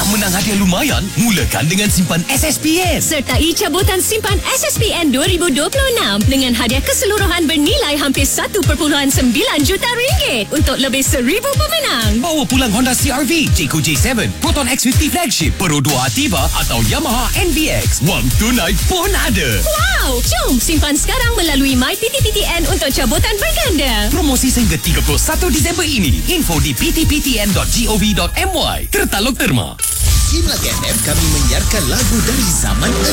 menang hadiah lumayan? Mulakan dengan simpan SSPN. Sertai cabutan simpan SSPN 2026 dengan hadiah keseluruhan bernilai hampir 1.9 juta ringgit untuk lebih 1,000 pemenang. Bawa pulang Honda CR-V, Jayco J7, Proton X50 Flagship, Pro 2 Ativa atau Yamaha NVX. Wang tunai pun ada. Wow! Jom simpan sekarang melalui MyPTPTN untuk cabutan berganda. Promosi sehingga 31 Disember ini. Info di ptptn.gov.my. Tertaluk terma. Simak FM, kami menyiarkan lagu dari zaman